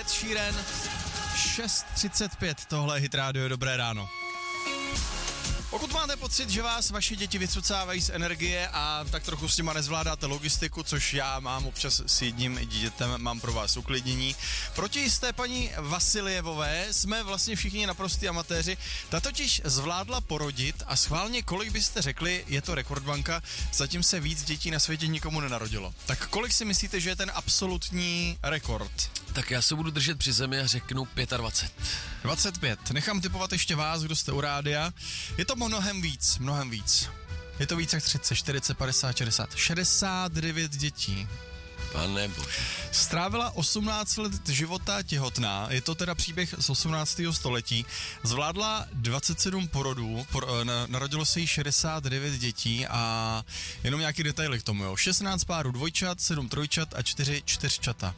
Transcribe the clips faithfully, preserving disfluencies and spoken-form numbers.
Ed Sheeran, šest třicet pět, tohle je Hit Radio, dobré ráno. Pokud máte pocit, že vás vaše děti vycucávají z energie a tak trochu s nima nezvládáte logistiku, což já mám občas s jedním dítětem, mám pro vás uklidnění. Proti jisté paní Vasiljevové jsme vlastně všichni naprostí amatéři. Ta totiž zvládla porodit a schválně, kolik byste řekli, je to rekordbanka, zatím se víc dětí na světě nikomu nenarodilo. Tak kolik si myslíte, že je ten absolutní rekord? Tak já se budu držet při zemi a řeknu dvacet pět. dvacet pět. Nechám tipovat ještě vás, kdo jste u rádia. Je to mnohem víc, mnohem víc. Je to víc jak třicet, čtyřicet, padesát, šedesát. šedesát devět dětí. Pane bože. Strávila osmnáct let života těhotná, je to teda příběh z osmnáctého století. Zvládla dvacet sedm porodů, por, na, narodilo se jí šedesát devět dětí a jenom nějaký detaily k tomu, jo. šestnáct párů dvojčat, sedm trojčat a čtyři čtyřčata.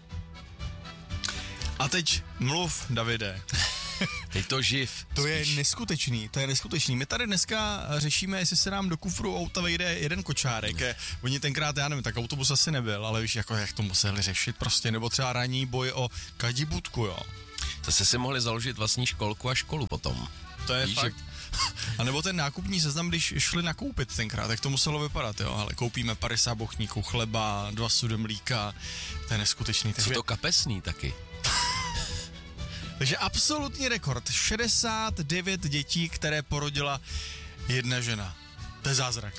A teď mluv, Davide. Teď to živ. To spíš. je neskutečný, to je neskutečný. My tady dneska řešíme, jestli se nám do kufru auta vejde jeden kočárek. Ne. Oni tenkrát, já nevím, tak autobus asi nebyl, ale víš, jako jak to museli řešit prostě, nebo třeba ranní boj o kadibutku, jo. Zase si mohli založit vlastní školku a školu potom. To je Víš, fakt. A nebo ten nákupní seznam, když šli nakoupit tenkrát, tak to muselo vypadat, jo, ale koupíme padesát bochníků chleba, dva sudy mlíka, to je neskutečný. Co to kapesný taky. Takže absolutní rekord, šedesát devět dětí, které porodila jedna žena. To je zázrak.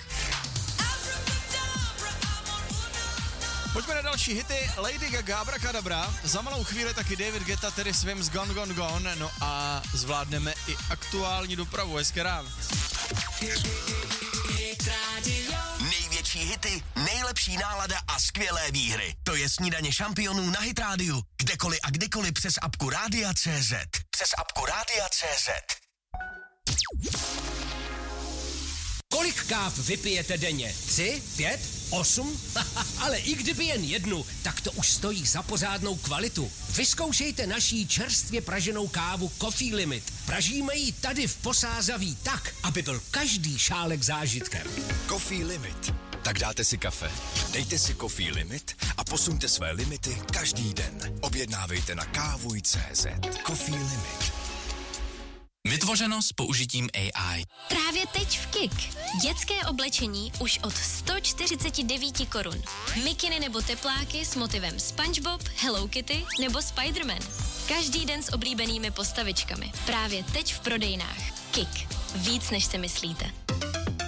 Pojďme na další hity. Lady Gaga, Abracadabra, za malou chvíli taky David Guetta, tedy svým z Gone Gone Gone, no a zvládneme i aktuální dopravu. Hezké ráno. Největší hity, nejlepší nálada a skvělé výhry. To je Snídaně šampionů na Hit Radio. Kdekoliv a kdykoliv přes apku Rádia tečka cé zet. Přes apku Rádia tečka cé zet. Kolik káv vypijete denně? Tři? Pět? Osm? Ale i kdyby jen jednu, tak to už stojí za pořádnou kvalitu. Vyzkoušejte naší čerstvě praženou kávu Coffee Limit. Pražíme ji tady v Posázaví tak, aby byl každý šálek zážitkem. Coffee Limit. Tak dáte si kafe, dejte si Coffee Limit a posuňte své limity každý den. Objednávejte na kávuj tečka cé zet. Coffee Limit. Vytvořeno s použitím A I. Právě teď v Kik. Dětské oblečení už od sto čtyřicet devět korun. Mikiny nebo tepláky s motivem SpongeBob, Hello Kitty nebo Spider-Man. Každý den s oblíbenými postavičkami. Právě teď v prodejnách. Kik. Víc než si myslíte.